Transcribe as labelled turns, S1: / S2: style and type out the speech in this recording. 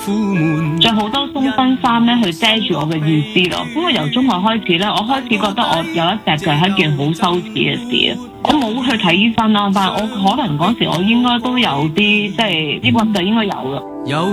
S1: 着好多鬆身衫咧去遮住我嘅意思咯。因為由中學開始咧，我開始覺得我有一隻腳係一件好羞恥嘅事啊。我冇去睇醫生啦，但係我可能嗰時我應該都有啲即係抑鬱就應該有啦。